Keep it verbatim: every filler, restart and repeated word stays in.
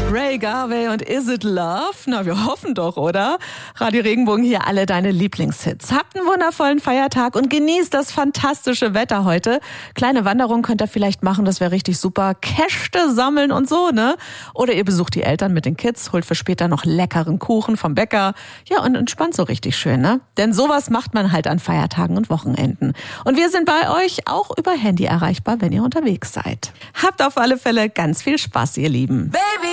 Ray Garvey und Is It Love? Na, wir hoffen doch, oder? Radio Regenbogen, hier alle deine Lieblingshits. Habt einen wundervollen Feiertag und genießt das fantastische Wetter heute. Kleine Wanderung könnt ihr vielleicht machen, das wäre richtig super. Käste sammeln und so, ne? Oder ihr besucht die Eltern mit den Kids, holt für später noch leckeren Kuchen vom Bäcker. Ja, und entspannt so richtig schön, ne? Denn sowas macht man halt an Feiertagen und Wochenenden. Und wir sind bei euch auch über Handy erreichbar, wenn ihr unterwegs seid. Habt auf alle Fälle ganz viel Spaß, ihr Lieben. Baby.